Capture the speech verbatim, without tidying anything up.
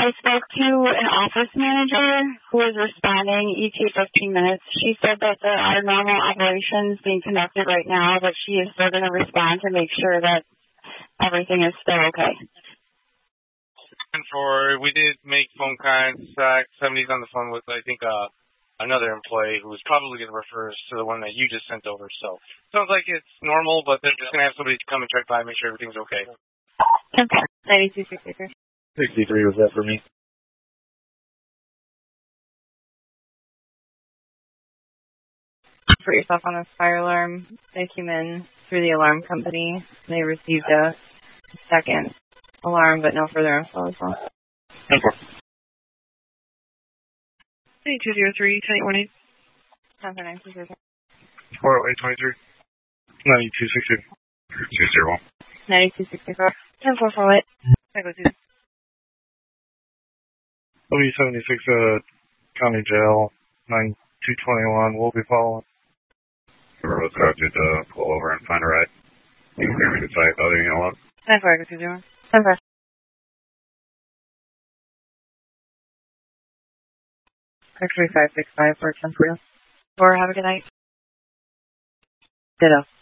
I spoke to an office manager who is responding E T fifteen minutes. She said that there are normal operations being conducted right now, but she is still going to respond to make sure that everything is still okay. And for, we did make phone contact. Somebody's on the phone with, I think, uh, another employee who is probably going to refer us to the one that you just sent over. So sounds like it's normal, but they're just going to have somebody come and check by and make sure everything's okay. Okay. ninety-two sixty-three. sixty-three was that for me? Put yourself on a fire alarm. They came in through the alarm company. They received a second alarm, but no further info as well. ten four. two zero three, ten eight one eight. ten four nine two zero. four oh eight twenty-three. ninety-two sixty. two zero one. ninety-two sixty-four. ten four four eight. Echo two. W seventy-six, uh, County Jail, nine two twenty-one. We'll be following. Road directed to pull over and find a ride. You can hear me to site, other than yellow. ten four, Echo two zero. ten four. X-ray five six five for ten four. Or have a good night. Ditto.